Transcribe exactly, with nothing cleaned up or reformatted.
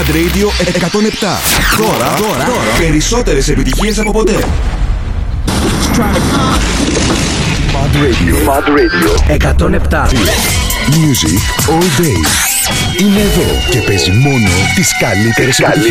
Mad Radio εκατόν επτά. Τώρα, τώρα, τώρα περισσότερες επιτυχίες από ποτέ. Mad Radio. Mad Radio εκατόν επτά. Music all day. Είναι εδώ και παίζει μόνο τις καλύτερες επιτυχίες.